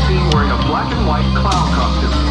seen wearing a black and white clown costume.